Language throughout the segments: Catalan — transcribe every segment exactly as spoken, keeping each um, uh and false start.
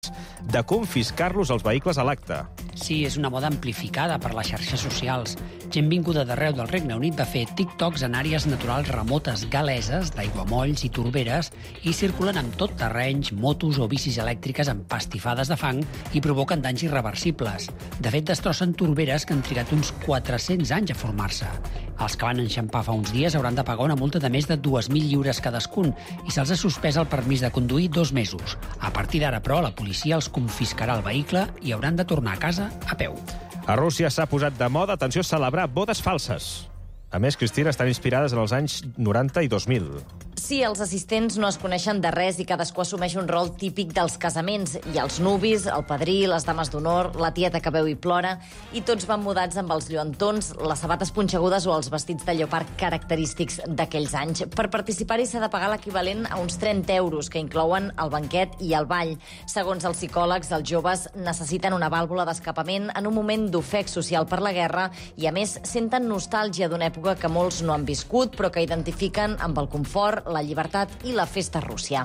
de confiscar-los els vehicles a l'acte. Sí, és una moda amplificada per les xarxes socials. Gent vinguda d'arreu del Regne Unit va fer TikToks en àrees naturals remotes galeses, d'aiguamolls i torberes, i circulen amb tot terrenys, motos o bicis elèctriques empastifades de fang i provoquen danys irreversibles. De fet, destrossen torberes que han trigat uns quatre-cents anys a formar-se. Els que van enxampar fa uns dies hauran de pagar una multa de més de dos mil lliures cadascun i se'ls ha suspès el permís de conduir dos mesos. A partir d'ara, però, la policia els confiscarà el vehicle i hauran de tornar a casa a peu. A Rússia s'ha posat de moda, atenció, celebrar bodes falses. A més, Cristina, estan inspirades en els anys noranta i dos mil. Sí, els assistents no es coneixen de res i cadascú assumeix un rol típic dels casaments. Hi ha els nuvis, el padrí, les dames d'honor, la tieta que veu i plora, i tots van mudats amb els lluentons, les sabates punxegudes o els vestits de lleopard característics d'aquells anys. Per participar-hi s'ha de pagar l'equivalent a uns trenta euros, que inclouen el banquet i el ball. Segons els psicòlegs, els joves necessiten una vàlvula d'escapament en un moment d'ofec social per la guerra i, a més, senten nostàlgia d'una època que molts no han viscut, però que identifiquen amb el confort, la llibertat i la festa a Rússia.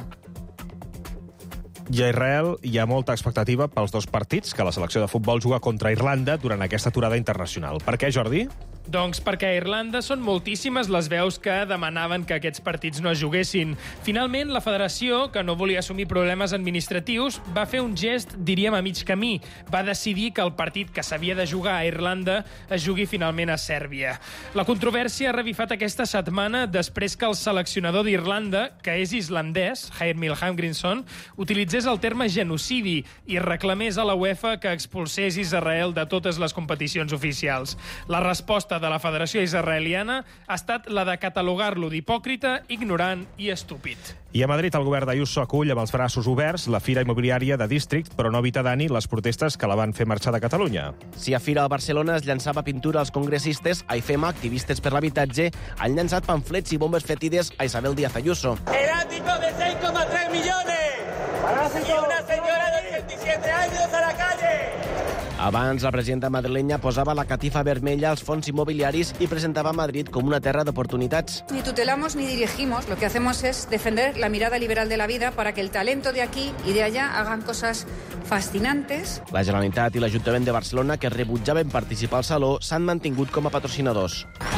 I a Israel hi ha molta expectativa pels dos partits que la selecció de futbol juga contra Irlanda durant aquesta aturada internacional. Per què, Jordi? Doncs perquè a Irlanda són moltíssimes les veus que demanaven que aquests partits no es juguessin. Finalment, la federació, que no volia assumir problemes administratius, va fer un gest, diríem, a mig camí. Va decidir que el partit que s'havia de jugar a Irlanda es jugui finalment a Sèrbia. La controvèrsia ha revifat aquesta setmana després que el seleccionador d'Irlanda, que és islandès, Heimir Hallgrímsson, utilitzés el terme genocidi i reclamés a la UEFA que expulsés Israel de totes les competicions oficials. La resposta de la Federació Israeliana ha estat la de catalogar-lo d'hipòcrita, ignorant i estúpid. I a Madrid el govern d'Ayuso acull amb els braços oberts la fira immobiliària de District, però no evita, Dani, les protestes que la van fer marxar de Catalunya. Si a Fira a Barcelona es llançava pintura als congressistes, a IFEMA, activistes per l'habitatge, han llançat pamflets i bombes fetides a Isabel Díaz Ayuso. El ático de seis coma tres millones y una señora de ochenta y siete años a la calle. Abans, la presidenta madrilenya posava la catifa vermella als fons immobiliaris i presentava Madrid com una terra d'oportunitats. Ni tutelamos ni dirigimos, lo que hacemos es defender la mirada liberal de la vida para que el talento de aquí y de allá hagan cosas fascinantes. La Generalitat i l'Ajuntament de Barcelona, que rebutjaven participar al Saló, s'han mantingut com a patrocinadors.